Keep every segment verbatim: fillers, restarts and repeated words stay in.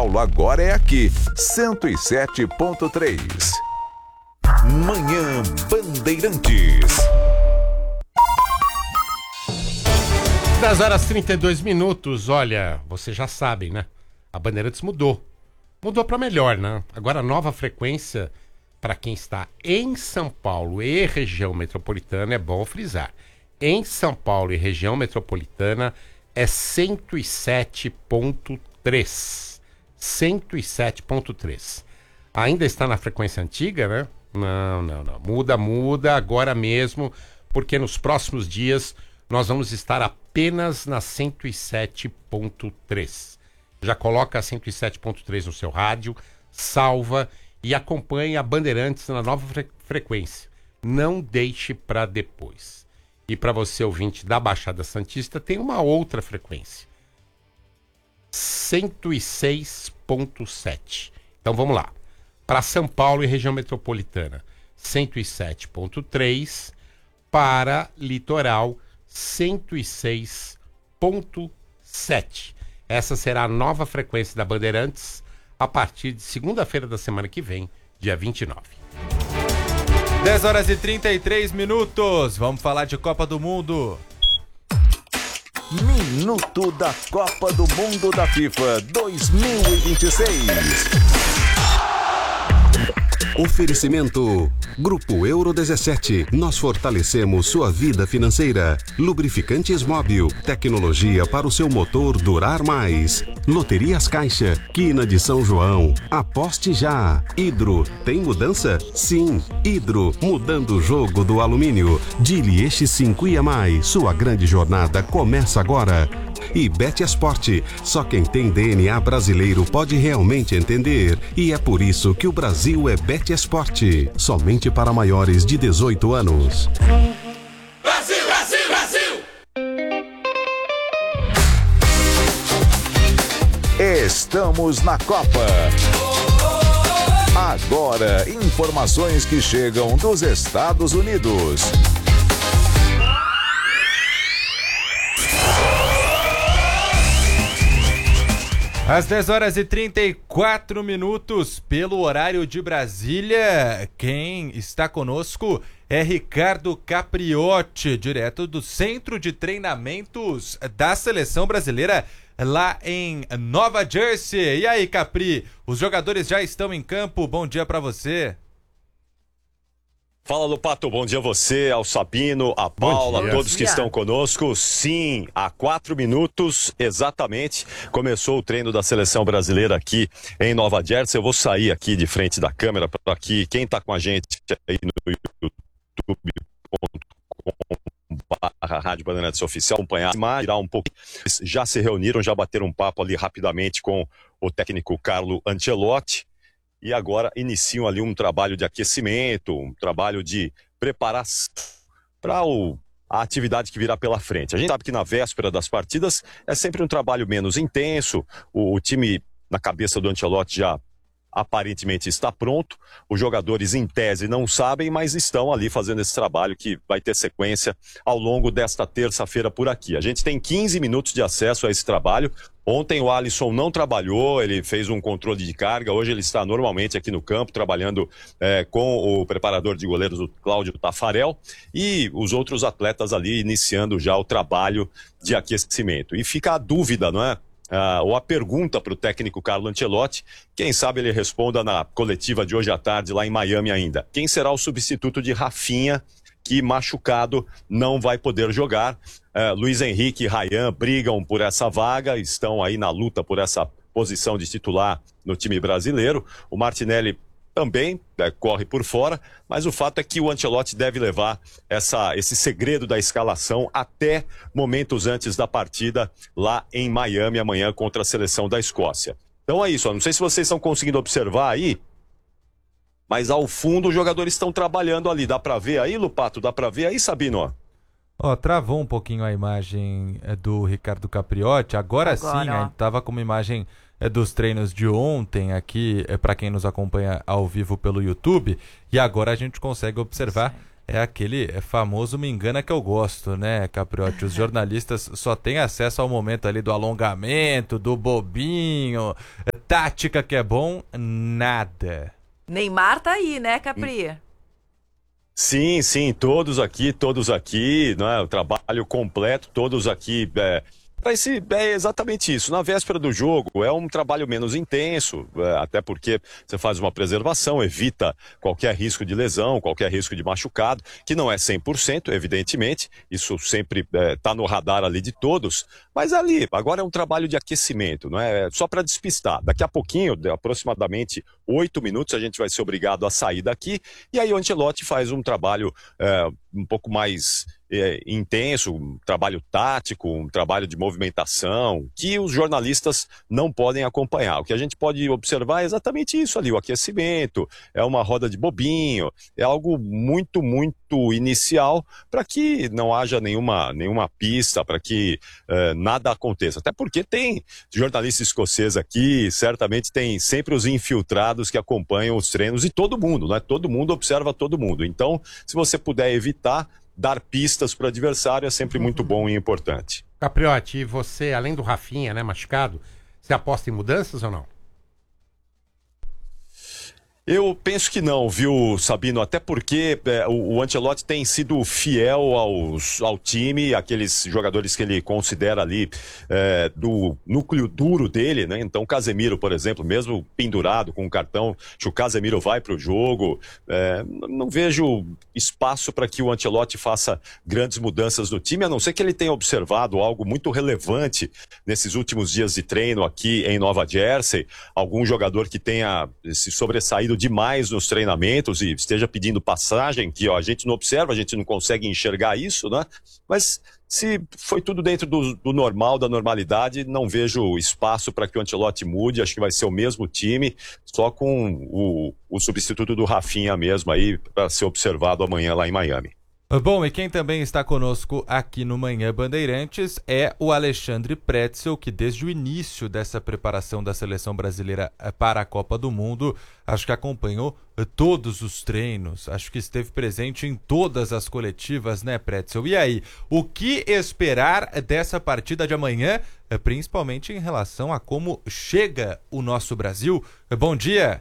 Paulo agora é aqui, cento e sete ponto três. Manhã Bandeirantes. dez horas e trinta e dois minutos, olha, vocês já sabem, né? A Bandeirantes mudou. Mudou para melhor, né? Agora a nova frequência para quem está em São Paulo e região metropolitana, é bom frisar. Em São Paulo e região metropolitana é cento e sete ponto três. cento e sete ponto três. Ainda está na frequência antiga, né? Não, não, não. Muda, muda agora mesmo, porque nos próximos dias nós vamos estar apenas na cento e sete ponto três. Já coloca a cento e sete ponto três no seu rádio, salva e acompanhe a Bandeirantes na nova fre- frequência. Não deixe para depois. E para você, ouvinte da Baixada Santista, tem uma outra frequência. cento e seis ponto sete. Então vamos lá. Para São Paulo e região metropolitana, cento e sete ponto três. Para litoral, cento e seis ponto sete. Essa será a nova frequência da Bandeirantes a partir de segunda-feira da semana que vem, dia vinte e nove. dez horas e trinta e três minutos. Vamos falar de Copa do Mundo. Minuto da Copa do Mundo da FIFA dois mil e vinte e seis. Oferecimento Grupo Euro dezessete. Nós fortalecemos sua vida financeira. Lubrificantes Móbil. Tecnologia para o seu motor durar mais. Loterias Caixa. Quina de São João. Aposte já. Hidro. Tem mudança? Sim. Hidro. Mudando o jogo do alumínio. Dili Eixi cinco e mais. Sua grande jornada começa agora. E Bet Esporte. Só quem tem D N A brasileiro pode realmente entender. E é por isso que o Brasil é Bet Esporte. Somente para maiores de dezoito anos. Brasil, Brasil, Brasil! Estamos na Copa. Agora, informações que chegam dos Estados Unidos. Às dez horas e trinta e quatro minutos, pelo horário de Brasília, quem está conosco é Ricardo Capriotti, direto do Centro de Treinamentos da Seleção Brasileira, lá em Nova Jersey. E aí, Capri, os jogadores já estão em campo, bom dia para você. Fala, Lupato, bom dia a você, ao Sabino, a Paula, a todos que estão conosco. Sim, há quatro minutos, exatamente, começou o treino da Seleção Brasileira aqui em Nova Jersey. Eu vou sair aqui de frente da câmera para aqui, quem está com a gente aí no youtube ponto com barra Rádio Bandeirantes Oficial, acompanhar, tirar um pouco. Já se reuniram, já bateram um papo ali rapidamente com o técnico Carlo Ancelotti. E agora iniciam ali um trabalho de aquecimento, um trabalho de preparação para a atividade que virá pela frente. A gente sabe que na véspera das partidas é sempre um trabalho menos intenso, o, o time na cabeça do Ancelotti já aparentemente está pronto, os jogadores em tese não sabem, mas estão ali fazendo esse trabalho que vai ter sequência ao longo desta terça-feira por aqui. A gente tem quinze minutos de acesso a esse trabalho. Ontem o Alisson não trabalhou, ele fez um controle de carga, hoje ele está normalmente aqui no campo, trabalhando é, com o preparador de goleiros, o Cláudio Tafarel, e os outros atletas ali iniciando já o trabalho de aquecimento. E fica a dúvida, não é? Ah, ou a pergunta para o técnico Carlo Ancelotti, quem sabe ele responda na coletiva de hoje à tarde lá em Miami ainda. Quem será o substituto de Rafinha, que machucado não vai poder jogar? Uh, Luiz Henrique e Ryan brigam por essa vaga, estão aí na luta por essa posição de titular no time brasileiro. O Martinelli também é, corre por fora, mas o fato é que o Ancelotti deve levar essa, esse segredo da escalação até momentos antes da partida lá em Miami amanhã contra a seleção da Escócia. Então é isso, ó, não sei se vocês estão conseguindo observar aí, mas ao fundo os jogadores estão trabalhando ali. Dá pra ver aí, Lupato? Dá pra ver aí, Sabino? Ó, oh, travou um pouquinho a imagem é, do Ricardo Capriotti. Agora, Agora sim, ó. A gente tava com uma imagem é, dos treinos de ontem aqui, é, para quem nos acompanha ao vivo pelo YouTube. E agora a gente consegue observar é aquele famoso me engana que eu gosto, né, Capriotti? Os jornalistas só têm acesso ao momento ali do alongamento, do bobinho, tática que é bom, nada. Neymar tá aí, né, Capri? Sim, sim, todos aqui, todos aqui, né? O trabalho completo, todos aqui. É... Esse, é exatamente isso. Na véspera do jogo é um trabalho menos intenso, é, até porque você faz uma preservação, evita qualquer risco de lesão, qualquer risco de machucado, que não é cem por cento, evidentemente, isso sempre está é, no radar ali de todos, mas ali, agora é um trabalho de aquecimento, não é? Só para despistar. Daqui a pouquinho, de aproximadamente oito minutos, a gente vai ser obrigado a sair daqui, e aí o Ancelotti faz um trabalho é, um pouco mais... É, intenso, um trabalho tático, um trabalho de movimentação, que os jornalistas não podem acompanhar. O que a gente pode observar é exatamente isso ali, o aquecimento, é uma roda de bobinho, é algo muito, muito inicial para que não haja nenhuma, nenhuma pista, para que é, nada aconteça. Até porque tem jornalista escocês aqui, certamente tem sempre os infiltrados que acompanham os treinos e todo mundo, né? Todo mundo observa todo mundo. Então, se você puder evitar dar pistas para o adversário é sempre muito bom e importante. Capriotti, e você, além do Rafinha, né, machucado, você aposta em mudanças ou não? Eu penso que não, viu, Sabino? Até porque é, o, o Ancelotti tem sido fiel aos, ao time, aqueles jogadores que ele considera ali é, do núcleo duro dele, né? Então, o Casemiro, por exemplo, mesmo pendurado com o cartão, se o Casemiro vai para o jogo, é, não vejo espaço para que o Ancelotti faça grandes mudanças no time, a não ser que ele tenha observado algo muito relevante nesses últimos dias de treino aqui em Nova Jersey, algum jogador que tenha se sobressaído demais nos treinamentos e esteja pedindo passagem, que ó, a gente não observa, a gente não consegue enxergar isso, né? Mas se foi tudo dentro do, do normal, da normalidade, não vejo espaço para que o Ancelotti mude, acho que vai ser o mesmo time, só com o, o substituto do Rafinha mesmo aí, para ser observado amanhã lá em Miami. Bom, e quem também está conosco aqui no Manhã Bandeirantes é o Alexandre Pretzel, que desde o início dessa preparação da seleção brasileira para a Copa do Mundo, acho que acompanhou todos os treinos, acho que esteve presente em todas as coletivas, né, Pretzel? E aí, o que esperar dessa partida de amanhã, principalmente em relação a como chega o nosso Brasil? Bom dia!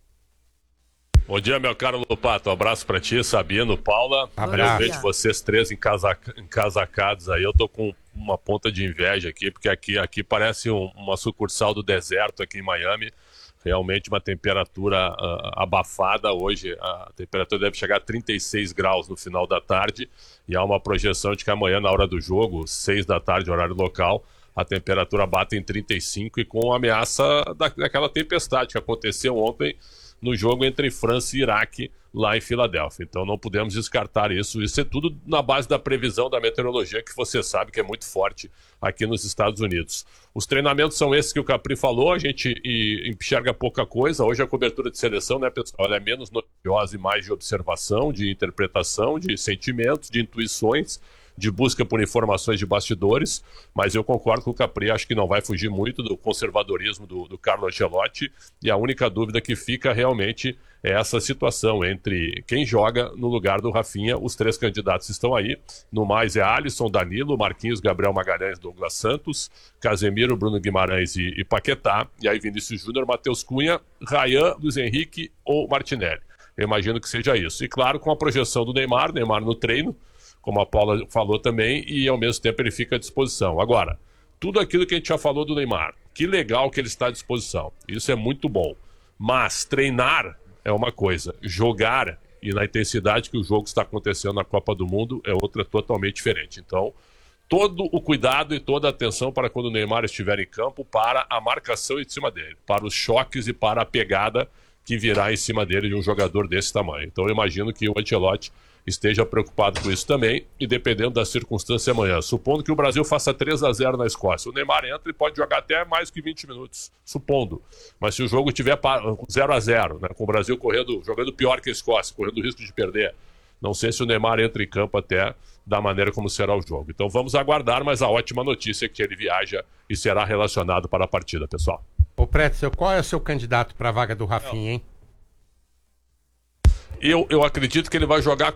Bom dia, meu caro Lopato. Um abraço pra ti, Sabino, Paula. Abraço. Eu vejo vocês três encasaca- encasacados aí. Eu tô com uma ponta de inveja aqui, porque aqui, aqui parece um, uma sucursal do deserto aqui em Miami. Realmente uma temperatura uh, abafada. Hoje a temperatura deve chegar a trinta e seis graus no final da tarde. E há uma projeção de que amanhã, na hora do jogo, seis da tarde, horário local, a temperatura bate em trinta e cinco e com a ameaça da, daquela tempestade que aconteceu ontem no jogo entre França e Iraque, lá em Filadélfia. Então não podemos descartar isso. Isso é tudo na base da previsão da meteorologia, que você sabe que é muito forte aqui nos Estados Unidos. Os treinamentos são esses que o Capri falou, a gente e, enxerga pouca coisa. Hoje a cobertura de seleção, né, pessoal, ela é menos noticiosa e mais de observação, de interpretação, de sentimentos, de intuições, de busca por informações de bastidores, mas eu concordo com o Capri, acho que não vai fugir muito do conservadorismo do, do Carlo Ancelotti, e a única dúvida que fica realmente é essa situação entre quem joga no lugar do Rafinha. Os três candidatos estão aí, no mais é Alisson, Danilo, Marquinhos, Gabriel Magalhães, Douglas Santos, Casemiro, Bruno Guimarães e, e Paquetá, e aí Vinícius Júnior, Matheus Cunha, Ryan, Luiz Henrique ou Martinelli. Eu imagino que seja isso. E claro, com a projeção do Neymar, Neymar no treino, como a Paula falou também, e ao mesmo tempo ele fica à disposição. Agora, tudo aquilo que a gente já falou do Neymar, que legal que ele está à disposição, isso é muito bom, mas treinar é uma coisa, jogar e na intensidade que o jogo está acontecendo na Copa do Mundo é outra totalmente diferente. Então, todo o cuidado e toda a atenção para quando o Neymar estiver em campo, para a marcação em cima dele, para os choques e para a pegada que virá em cima dele de um jogador desse tamanho. Então eu imagino que o Ancelotti esteja preocupado com isso também, e dependendo da circunstância amanhã. Supondo que o Brasil faça três a zero na Escócia, o Neymar entra e pode jogar até mais que vinte minutos, supondo. Mas se o jogo tiver zero a zero, né, com o Brasil correndo, jogando pior que a Escócia, correndo o risco de perder, não sei se o Neymar entra em campo até da maneira como será o jogo. Então vamos aguardar, mas a ótima notícia é que ele viaja e será relacionado para a partida, pessoal. Ô Pretzel, qual é o seu candidato para a vaga do Rafinha, hein? Eu, eu acredito que ele vai jogar com o Luiz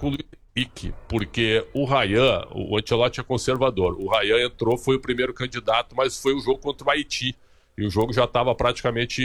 Ike, porque o Ryan, o Ancelotti é conservador, o Ryan entrou, foi o primeiro candidato, mas foi o jogo contra o Haiti, e o jogo já estava praticamente